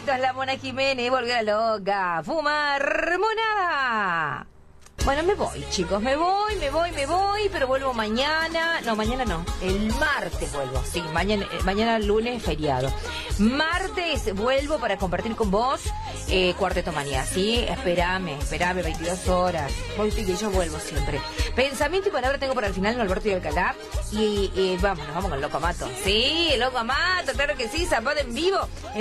es la Mona Jiménez, volver a loca. Fumar monada. Bueno, me voy, chicos, me voy, pero vuelvo mañana. No, mañana no, el martes vuelvo. Sí, mañana lunes feriado. Martes vuelvo para compartir con vos Cuarteto Manía, ¿sí? Espérame, 22 horas. Vos viste que yo vuelvo siempre. Pensamiento y palabra tengo para el final en Alberto y Alcalá. Y vamos, nos vamos con el Loco Amato. Sí, el Loco Amato, claro que sí, Zapata en vivo.